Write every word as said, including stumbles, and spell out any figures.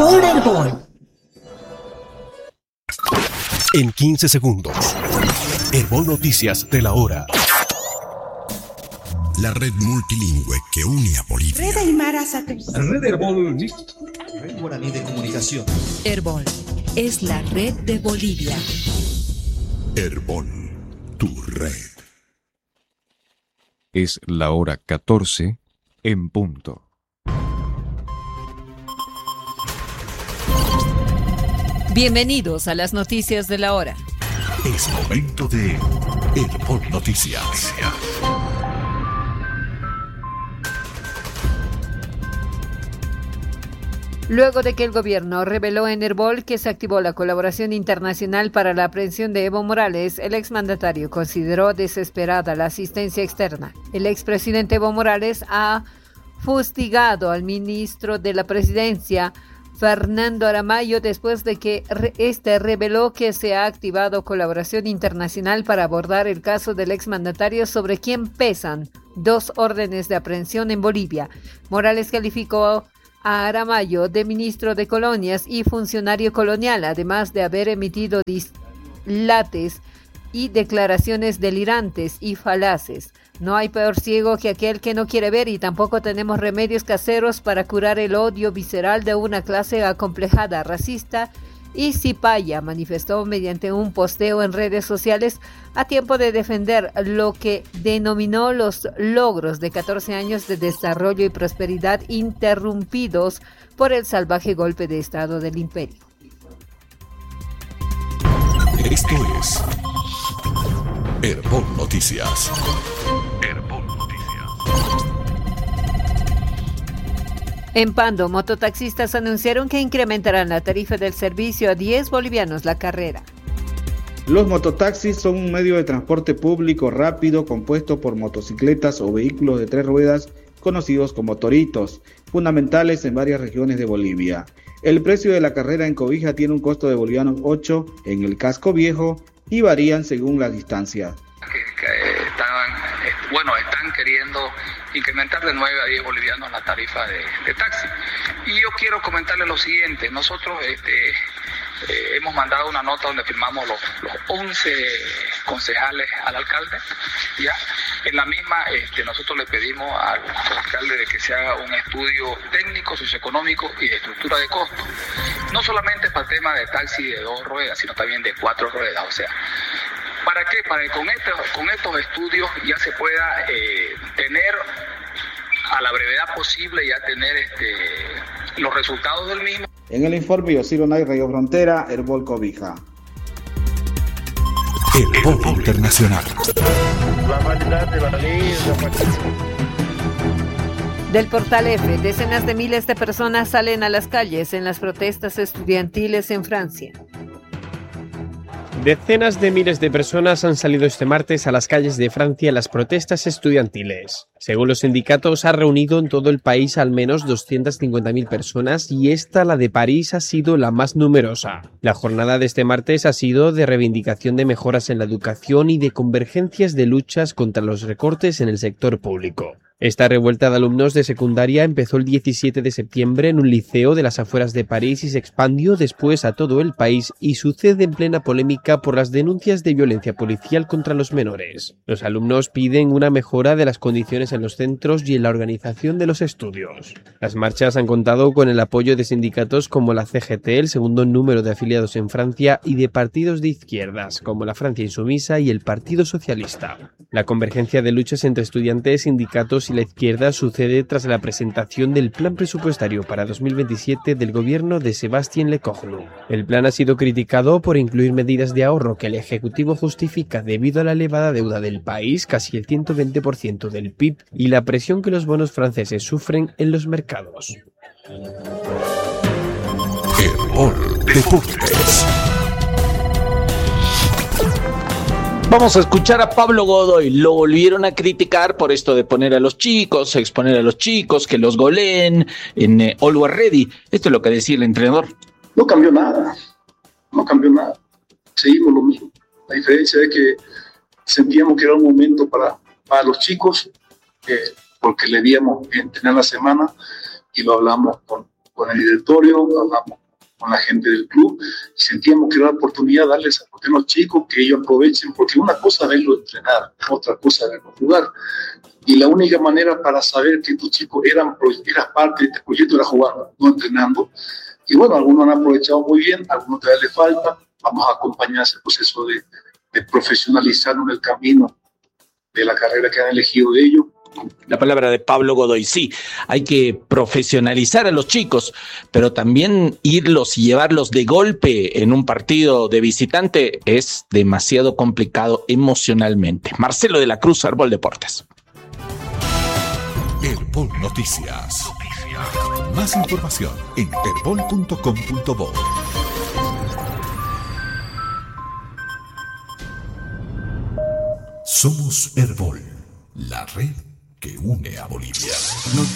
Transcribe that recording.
por Herbol. En quince segundos. Herbol Noticias de la hora. La red multilingüe que une a Bolivia. Red Aymara Satu. Red Herbol. Red Guaraní de Comunicación. Herbol es la red de Bolivia. Herbol, tu red. Es la hora catorce en punto. Bienvenidos a las noticias de la hora. Es momento de Herbol Noticias. Luego de que el gobierno reveló en Herbol que se activó la colaboración internacional para la aprehensión de Evo Morales, el exmandatario consideró desesperada la asistencia externa. El expresidente Evo Morales ha fustigado al ministro de la Presidencia, Fernando Aramayo, después de que este reveló que se ha activado colaboración internacional para abordar el caso del exmandatario, sobre quien pesan dos órdenes de aprehensión en Bolivia. Morales calificó a Aramayo de ministro de Colonias y funcionario colonial, además de haber emitido dislates y declaraciones delirantes y falaces. No hay peor ciego que aquel que no quiere ver, y tampoco tenemos remedios caseros para curar el odio visceral de una clase acomplejada, racista y cipaya, manifestó mediante un posteo en redes sociales a tiempo de defender lo que denominó los logros de catorce años de desarrollo y prosperidad interrumpidos por el salvaje golpe de Estado del imperio. Esto es Herbol Noticias. Herbol Noticias. En Pando, mototaxistas anunciaron que incrementarán la tarifa del servicio a diez bolivianos la carrera. Los mototaxis son un medio de transporte público rápido compuesto por motocicletas o vehículos de tres ruedas conocidos como toritos, fundamentales en varias regiones de Bolivia. El precio de la carrera en Cobija tiene un costo de bolivianos ocho en el casco viejo y varían según la distancia. Que, que estaban, bueno, están queriendo incrementar de nueve a diez bolivianos la tarifa de, de taxi. Y yo quiero comentarles lo siguiente: nosotros este, eh, hemos mandado una nota donde firmamos los, los once concejales al alcalde, ya. En la misma este, nosotros le pedimos al, al alcalde de que se haga un estudio técnico, socioeconómico y de estructura de costos. No solamente para el tema de taxi de dos ruedas, sino también de cuatro ruedas, o sea. ¿Para qué? Para que con estos, con estos estudios ya se pueda eh, tener a la brevedad posible, ya tener este, los resultados del mismo. En el informe Yosiro Nay, Radio Frontera, Herbol Cobija. Herbol Internacional. La maldad de la ley es la maldad. Del Portal F, decenas de miles de personas salen a las calles en las protestas estudiantiles en Francia. Decenas de miles de personas han salido este martes a las calles de Francia en las protestas estudiantiles. Según los sindicatos, ha reunido en todo el país al menos doscientas cincuenta mil personas y esta, la de París, ha sido la más numerosa. La jornada de este martes ha sido de reivindicación de mejoras en la educación y de convergencias de luchas contra los recortes en el sector público. Esta revuelta de alumnos de secundaria empezó el diecisiete de septiembre en un liceo de las afueras de París y se expandió después a todo el país y sucede en plena polémica por las denuncias de violencia policial contra los menores. Los alumnos piden una mejora de las condiciones en los centros y en la organización de los estudios. Las marchas han contado con el apoyo de sindicatos como la C G T, el segundo número de afiliados en Francia, y de partidos de izquierdas como la Francia Insumisa y el Partido Socialista. La convergencia de luchas entre estudiantes, sindicatos y la izquierda sucede tras la presentación del plan presupuestario para dos mil veintisiete del gobierno de Sébastien Lecornu. El plan ha sido criticado por incluir medidas de ahorro que el Ejecutivo justifica debido a la elevada deuda del país, casi el ciento veinte por ciento del P I B, y la presión que los bonos franceses sufren en los mercados. Herbol Deportes. Vamos a escuchar a Pablo Godoy. Lo volvieron a criticar por esto de poner a los chicos, exponer a los chicos, que los goleen en eh, Always Ready. Esto es lo que decía el entrenador. No cambió nada, no cambió nada. Seguimos lo mismo. La diferencia es que sentíamos que era un momento para, para los chicos, eh, porque le díamos entrenar la semana y lo hablamos con, con el directorio, hablamos con la gente del club, y sentíamos que era una oportunidad de darles a los chicos que ellos aprovechen, porque una cosa es verlo entrenar, otra cosa es verlo jugar. Y la única manera para saber que estos chicos eran, eran parte de este proyecto era jugando, no entrenando. Y bueno, algunos han aprovechado muy bien, algunos todavía les falta. Vamos a acompañar ese proceso de, de profesionalizarnos en el camino de la carrera que han elegido de ellos. La palabra de Pablo Godoy, sí, hay que profesionalizar a los chicos, pero también irlos y llevarlos de golpe en un partido de visitante es demasiado complicado emocionalmente. Marcelo de la Cruz, Herbol Deportes. Herbol Noticias. Más información en herbol punto com punto bo. Somos Herbol, la red que une a Bolivia.